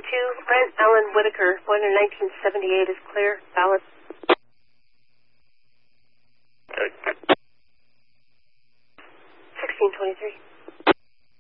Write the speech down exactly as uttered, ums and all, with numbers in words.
two, Brent Allen Whitaker, born in nineteen seventy-eight, is clear. Valid. sixteen twenty-three.